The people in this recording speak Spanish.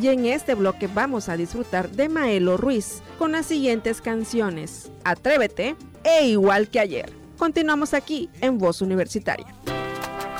y en este bloque vamos a disfrutar de Maelo Ruiz con las siguientes canciones: Atrévete e Igual que ayer. Continuamos aquí en Voz Universitaria.